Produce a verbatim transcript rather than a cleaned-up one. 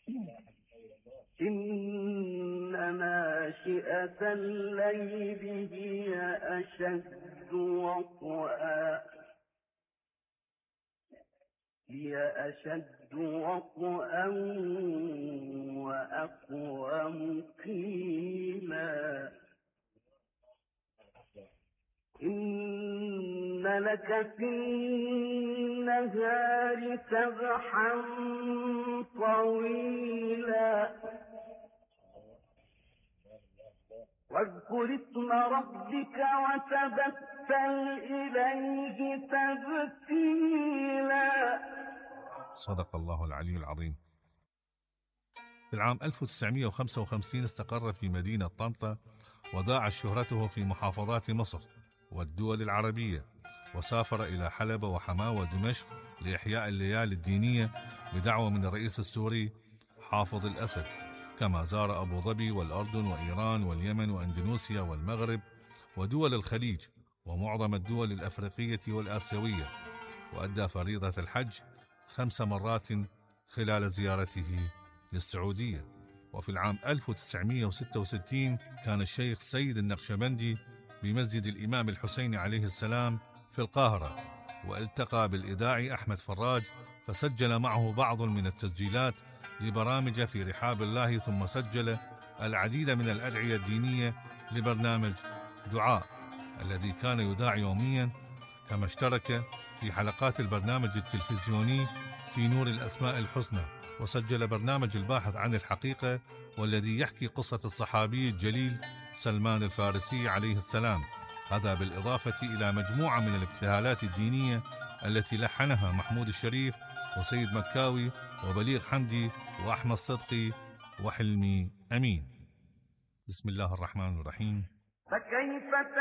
إن ناشئة الليل هي أشد وطئا هي أشد وطئا وأقوم قيلا إن لك في النهار سبحا طويلا واذكر اسم ربك وتبتل إليه تبتيلا. صدق الله العلي العظيم. في العام ألف وتسعمائة وخمسة وخمسين استقر في مدينة طنطا، وذاعت شهرته في محافظات مصر والدول العربية، وسافر إلى حلب وحماة ودمشق لإحياء الليالي الدينية بدعوة من الرئيس السوري حافظ الأسد، كما زار أبو ظبي والأردن وإيران واليمن وأندونيسيا والمغرب ودول الخليج ومعظم الدول الأفريقية والآسيوية، وأدى فريضة الحج خمس مرات خلال زيارته للسعودية. وفي العام ألف وتسعمائة وستة وستين كان الشيخ سيد النقشبندي بمسجد الإمام الحسين عليه السلام في القاهرة، والتقى بالإذاعي أحمد فراج فسجل معه بعض من التسجيلات لبرامج في رحاب الله، ثم سجل العديد من الأدعية الدينية لبرنامج دعاء الذي كان يذاع يوميا، كما اشترك في حلقات البرنامج التلفزيوني في نور الأسماء الحسنى، وسجل برنامج الباحث عن الحقيقة والذي يحكي قصة الصحابي الجليل سلمان الفارسي عليه السلام، هذا بالإضافة إلى مجموعة من الابتهالات الدينية التي لحنها محمود الشريف وسيد مكاوي وبليغ حمدي وأحمد صدقي وحلمي أمين. بسم الله الرحمن الرحيم. فكيف